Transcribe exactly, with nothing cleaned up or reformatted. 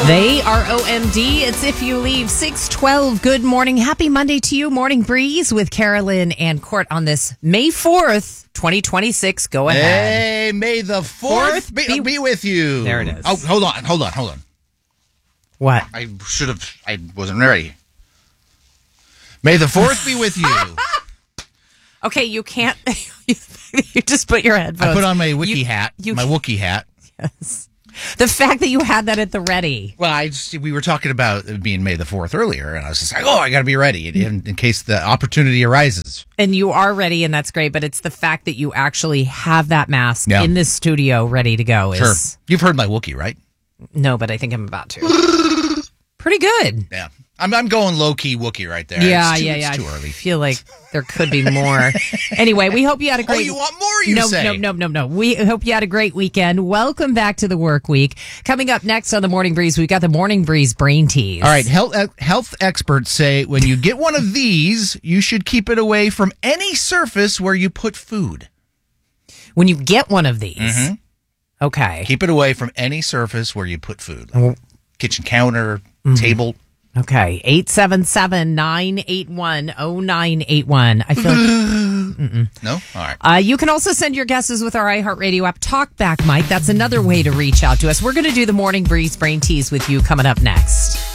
They are O M D. It's If You Leave. six twelve. Good morning. Happy Monday to you. Morning Breeze with Carolyn and Court on this May fourth, twenty twenty-six. Go ahead. Hey, May the fourth, Fourth be, be- be with you. There it is. Oh, hold on, hold on, hold on. What? I should have, I wasn't ready. May the fourth be with you. Okay, you can't. You just put your headphones. I put on my Wookiee You- hat, you my Wookiee hat. Yes. The fact that you had that at the ready. Well, I just, we were talking about it being May the fourth earlier, and I was just like, oh, I got to be ready in, in case the opportunity arises. And you are ready, and that's great, but it's the fact that you actually have that mask Yeah. in this studio ready to go. Sure. Is You've heard my Wookiee, right? No, but I think I'm about to. Pretty good. Yeah. I'm, I'm going low-key Wookiee right there. Yeah, It's too, yeah, it's yeah. too I early. feel like there could be more. Anyway, we hope you had a great. Oh, you want more, you no, say? No, no, no, no. We hope you had a great weekend. Welcome back to the work week. Coming up next on the Morning Breeze, we've got the Morning Breeze Brain Tease. All right, health health experts say when you get one of these, you should keep it away from any surface where you put food. When you get one of these, Mhm. okay, Keep it away from any surface where you put food. Oh. Like kitchen counter, Mm-hmm. table. okay, eight seven seven nine eight one oh nine eight one. I feel like No? All right. Uh, you can also send your guesses with our iHeartRadio app, Talkback Mike. That's another way to reach out to us. We're going to do the Morning Breeze Brain Tease with you coming up next.